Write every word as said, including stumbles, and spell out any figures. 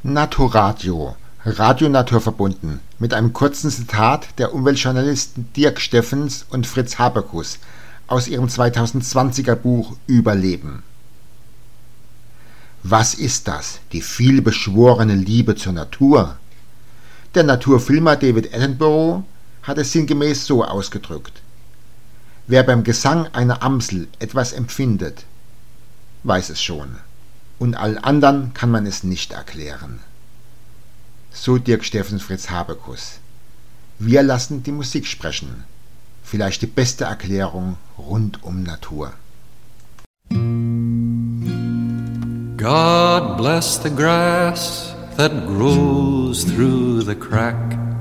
Naturadio, Radio naturverbunden, mit einem kurzen Zitat der Umweltjournalisten Dirk Steffens und Fritz Haberkus aus ihrem zweitausendzwanziger Buch Überleben. Was ist das, die vielbeschworene Liebe zur Natur? Der Naturfilmer David Attenborough hat es sinngemäß so ausgedrückt: Wer beim Gesang einer Amsel etwas empfindet, weiß es schon, und allen anderen kann man es nicht erklären. So Dirk Steffens, Fritz Haberkus. Wir lassen die Musik sprechen. Vielleicht die beste Erklärung rund um Natur. God bless the grass that grows through the crack